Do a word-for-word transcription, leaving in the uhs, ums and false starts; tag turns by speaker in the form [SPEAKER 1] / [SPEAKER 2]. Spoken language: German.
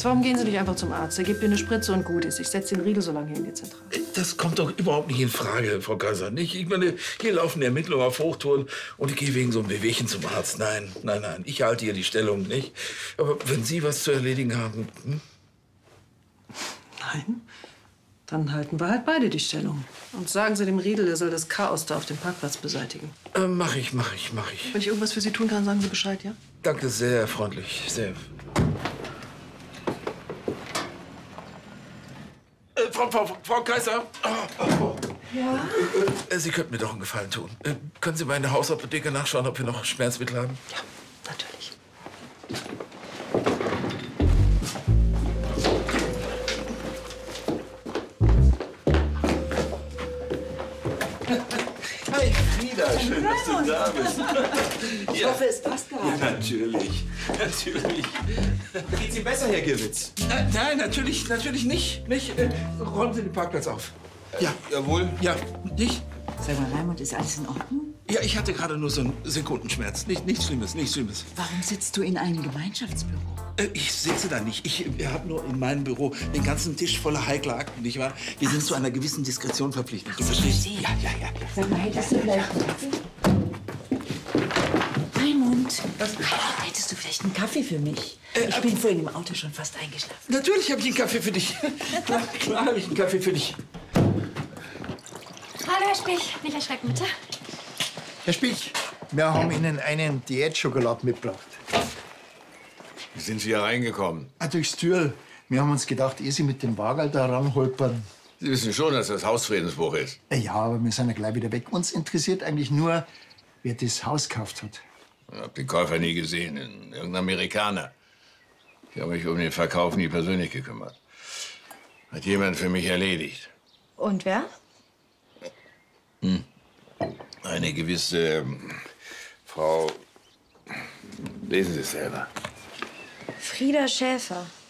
[SPEAKER 1] Jetzt, warum gehen Sie nicht einfach zum Arzt? Er gibt dir eine Spritze und gut ist. Ich setze den Riegel so lange hier in die Zentrale.
[SPEAKER 2] Das kommt doch überhaupt nicht in Frage, Frau Kaiser. Nicht? Ich meine, hier laufen die Ermittlungen auf Hochtouren und ich gehe wegen so einem Wehwehchen zum Arzt. Nein, nein, nein. Ich halte hier die Stellung nicht. Aber wenn Sie was zu erledigen haben... Hm?
[SPEAKER 1] Nein. Dann halten wir halt beide die Stellung. Und sagen Sie dem Riedel, er soll das Chaos da auf dem Parkplatz beseitigen.
[SPEAKER 2] Äh, mach ich, mach ich, mach ich.
[SPEAKER 1] Wenn ich irgendwas für Sie tun kann, sagen Sie Bescheid, ja?
[SPEAKER 2] Danke, sehr freundlich, sehr. Äh, Frau, Frau, Frau Kaiser. Oh, oh.
[SPEAKER 1] Ja?
[SPEAKER 2] Äh, Sie könnten mir doch einen Gefallen tun. Äh, können Sie mal in der Hausapotheke nachschauen, ob wir noch Schmerzmittel haben?
[SPEAKER 1] Ja, natürlich.
[SPEAKER 2] Hi, Frieda, schön, dass du da bist.
[SPEAKER 3] Ich hoffe, es passt gerade.
[SPEAKER 2] Ja, natürlich, natürlich.
[SPEAKER 4] Geht's Ihnen besser, Herr Gewitz?
[SPEAKER 2] Nein, nein, natürlich, natürlich nicht. nicht. Äh, räumen Sie den Parkplatz auf. Ja,
[SPEAKER 4] Jawohl.
[SPEAKER 2] ja, nicht?
[SPEAKER 3] Sag mal, Raimund, ist alles in Ordnung?
[SPEAKER 2] Ja, ich hatte gerade nur so einen Sekundenschmerz. Nicht, nichts Schlimmes, nichts Schlimmes.
[SPEAKER 3] Warum sitzt du in einem Gemeinschaftsbüro?
[SPEAKER 2] Äh, ich sitze da nicht. Ich habe nur in meinem Büro den ganzen Tisch voller heikler Akten, nicht wahr? Wir sind zu einer gewissen Diskretion verpflichtet. Du verstehst? Ja, ja, ja, ja.
[SPEAKER 3] Sag mal, hättest du vielleicht einen Kaffee? Raimund, hättest du vielleicht einen Kaffee für mich?
[SPEAKER 2] Äh,
[SPEAKER 3] ich bin vorhin im Auto schon fast eingeschlafen.
[SPEAKER 2] Natürlich habe ich einen Kaffee für dich. klar klar habe ich einen Kaffee für dich.
[SPEAKER 5] Hallo, Herr Spich. Nicht erschrecken, bitte.
[SPEAKER 6] Herr Spich, wir haben Ihnen einen Diätschokolad mitgebracht.
[SPEAKER 4] Wie sind Sie hier reingekommen?
[SPEAKER 6] Ah, durchs Türl. Wir haben uns gedacht, ehe Sie mit dem Wagerl da ranholpern.
[SPEAKER 4] Sie wissen schon, dass das Hausfriedensbruch ist.
[SPEAKER 6] Äh, Ja, aber wir sind ja gleich wieder weg. Uns interessiert eigentlich nur, wer das Haus gekauft hat.
[SPEAKER 4] Ich habe den Käufer nie gesehen. Irgendein Amerikaner. Ich habe mich um den Verkauf nie persönlich gekümmert. Hat jemand für mich erledigt.
[SPEAKER 5] Und wer?
[SPEAKER 4] Hm. Eine gewisse ähm, Frau. Lesen Sie es selber.
[SPEAKER 5] Frieda Schäfer.